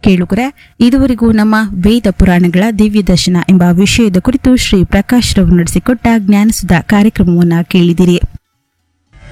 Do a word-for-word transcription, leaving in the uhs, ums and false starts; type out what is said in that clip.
ಕೇಳುಗರೆ, ಇದುವರೆಗೂ ನಮ್ಮ ವೇದ ಪುರಾಣಗಳ ದಿವ್ಯ ದರ್ಶನ ಎಂಬ ವಿಷಯದ ಕುರಿತು ಶ್ರೀ ಪ್ರಕಾಶ್ ರವರು ನಡೆಸಿಕೊಟ್ಟ ಜ್ಞಾನಸುಧಾ ಕಾರ್ಯಕ್ರಮವನ್ನು ಕೇಳಿದಿರಿ.